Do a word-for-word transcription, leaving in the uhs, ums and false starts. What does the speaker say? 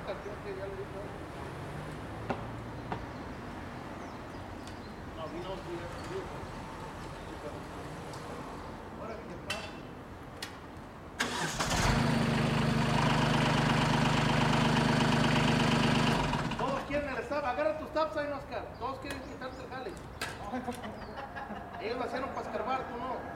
canción que ya le dijo. No, vino sí, ya se dijo. Ahora que te pasa. Todos quieren el stop. Agarra tus taps ahí, Oscar. Todos quieren quitarte el jale. Ellos lo hicieron para escarbar, tú no.